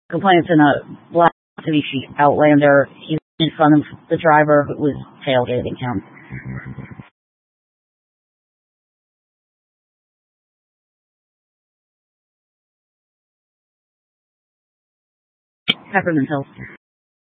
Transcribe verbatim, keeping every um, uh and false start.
Complaints in a black Mitsubishi Outlander. He's in front of the driver who was tailgating him. Peppermint Hills.